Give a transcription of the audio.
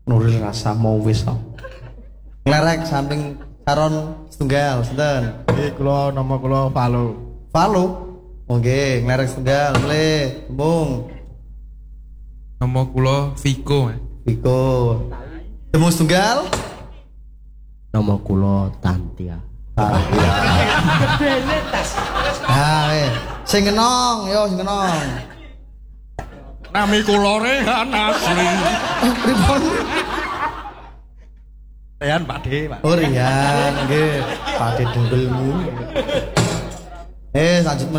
Nuril rasa mau wis kok. Nglerek samping Saron setunggal, sinten? Nggih, nama kula Valo. Valo. Oke, nglerek setunggal, boleh. Tembung. Nama kula Viko. Viko. Tembung setunggal. Nama kula Tantia. Sing kenong, yo sing kenong. Nami kula Rehan Asli. Pripun? Rehan Pak De, Pak. Oh Rian, nggih. Pade dengkelmu. Lanjut